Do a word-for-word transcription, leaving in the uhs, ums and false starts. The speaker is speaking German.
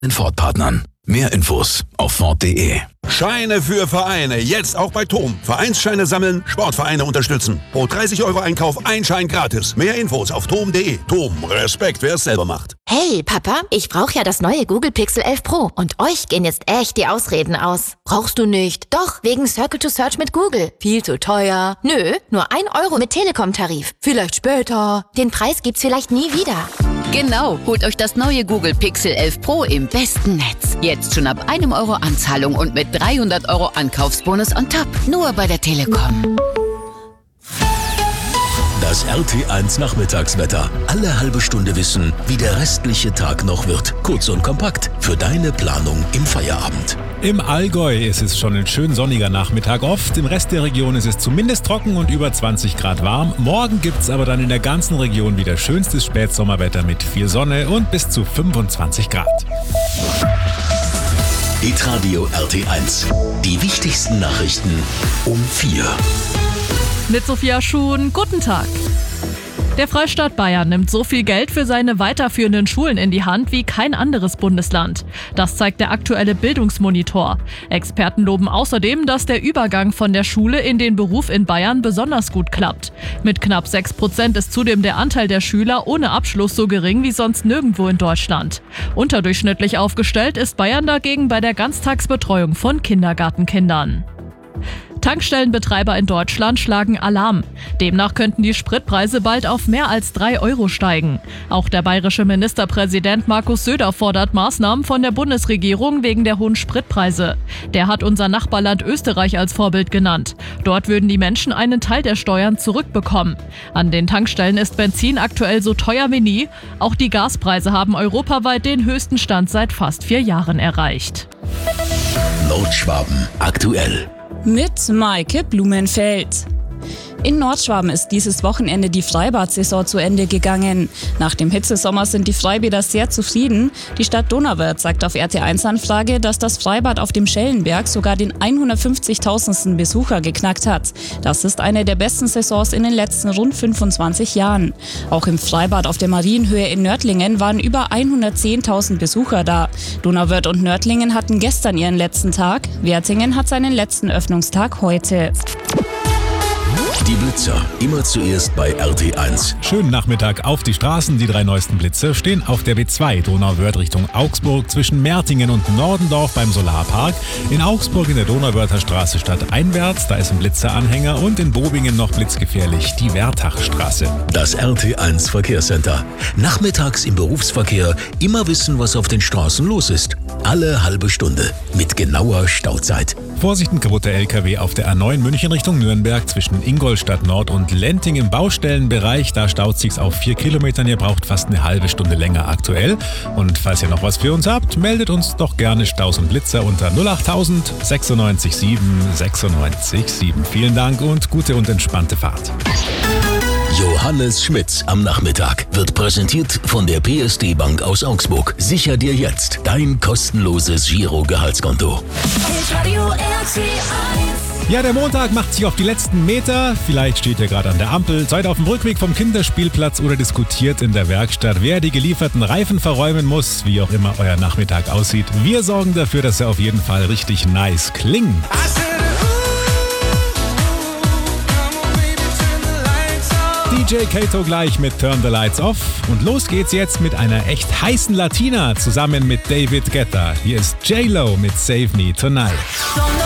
Ford-Partnern. Mehr Infos auf Ford punkt de. Scheine für Vereine. Jetzt auch bei Tom. Vereinsscheine sammeln, Sportvereine unterstützen. Pro dreißig Euro Einkauf ein Schein gratis. Mehr Infos auf tom punkt de. Tom, Respekt, wer es selber macht. Hey, Papa, ich brauche ja das neue Google Pixel elf Pro. Und euch gehen jetzt echt die Ausreden aus. Brauchst du nicht? Doch, wegen Circle to Search mit Google. Viel zu teuer. Nö, nur ein Euro mit Telekom-Tarif. Vielleicht später. Den Preis gibt's vielleicht nie wieder. Genau, holt euch das neue Google Pixel elf Pro im besten Netz. Jetzt schon ab einem Euro Anzahlung und mit dreihundert Euro Ankaufsbonus on top. Nur bei der Telekom. Das R T eins Nachmittagswetter. Alle halbe Stunde wissen, wie der restliche Tag noch wird. Kurz und kompakt für deine Planung im Feierabend. Im Allgäu ist es schon ein schön sonniger Nachmittag oft. Im Rest der Region ist es zumindest trocken und über zwanzig Grad warm. Morgen gibt es aber dann in der ganzen Region wieder schönstes Spätsommerwetter mit viel Sonne und bis zu fünfundzwanzig Grad. Hitradio R T eins. Die wichtigsten Nachrichten um vier. Mit Sophia Schuhn, guten Tag. Der Freistaat Bayern nimmt so viel Geld für seine weiterführenden Schulen in die Hand wie kein anderes Bundesland. Das zeigt der aktuelle Bildungsmonitor. Experten loben außerdem, dass der Übergang von der Schule in den Beruf in Bayern besonders gut klappt. Mit knapp sechs Prozent ist zudem der Anteil der Schüler ohne Abschluss so gering wie sonst nirgendwo in Deutschland. Unterdurchschnittlich aufgestellt ist Bayern dagegen bei der Ganztagsbetreuung von Kindergartenkindern. Tankstellenbetreiber in Deutschland schlagen Alarm. Demnach könnten die Spritpreise bald auf mehr als drei Euro steigen. Auch der bayerische Ministerpräsident Markus Söder fordert Maßnahmen von der Bundesregierung wegen der hohen Spritpreise. Der hat unser Nachbarland Österreich als Vorbild genannt. Dort würden die Menschen einen Teil der Steuern zurückbekommen. An den Tankstellen ist Benzin aktuell so teuer wie nie. Auch die Gaspreise haben europaweit den höchsten Stand seit fast vier Jahren erreicht. Nordschwaben aktuell. Mit Maike Blumenfeld. In Nordschwaben ist dieses Wochenende die Freibad-Saison zu Ende gegangen. Nach dem Hitzesommer sind die Freibäder sehr zufrieden. Die Stadt Donauwörth sagt auf R T eins Anfrage, dass das Freibad auf dem Schellenberg sogar den hundertfünfzigtausendsten Besucher geknackt hat. Das ist eine der besten Saisons in den letzten rund fünfundzwanzig Jahren. Auch im Freibad auf der Marienhöhe in Nördlingen waren über hundertzehntausend Besucher da. Donauwörth und Nördlingen hatten gestern ihren letzten Tag. Wertingen hat seinen letzten Öffnungstag heute. Die Blitzer, immer zuerst bei R T eins. Schönen Nachmittag auf die Straßen. Die drei neuesten Blitze stehen auf der B zwei Donauwörth Richtung Augsburg zwischen Mertingen und Nordendorf beim Solarpark. In Augsburg in der Donauwörther Straße stadteinwärts, da ist ein Blitzeranhänger, und in Bobingen noch blitzgefährlich die Wertachstraße. Das R T eins Verkehrscenter. Nachmittags im Berufsverkehr immer wissen, was auf den Straßen los ist. Alle halbe Stunde mit genauer Stauzeit. Vorsicht, ein kaputter L K W auf der A neun München Richtung Nürnberg zwischen Ingolstadt Nord und Lenting im Baustellenbereich. Da staut sich's auf vier Kilometern. Ihr braucht fast eine halbe Stunde länger aktuell. Und falls ihr noch was für uns habt, meldet uns doch gerne Staus und Blitzer unter null achttausend sechsundneunzig sieben sechsundneunzig sieben. Vielen Dank und gute und entspannte Fahrt. Johannes Schmitz am Nachmittag wird präsentiert von der P S D Bank aus Augsburg. Sicher dir jetzt dein kostenloses Giro-Gehaltskonto. Ja, der Montag macht sich auf die letzten Meter. Vielleicht steht ihr gerade an der Ampel, seid auf dem Rückweg vom Kinderspielplatz oder diskutiert in der Werkstatt, wer die gelieferten Reifen verräumen muss, wie auch immer euer Nachmittag aussieht. Wir sorgen dafür, dass er auf jeden Fall richtig nice klingt. D J Kato gleich mit Turn the Lights Off. Und los geht's jetzt mit einer echt heißen Latina zusammen mit David Guetta. Hier ist J-Lo mit Save Me Tonight.